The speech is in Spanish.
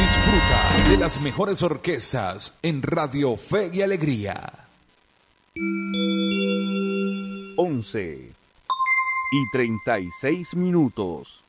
Disfruta de las mejores orquestas en Radio Fe y Alegría. 11:36.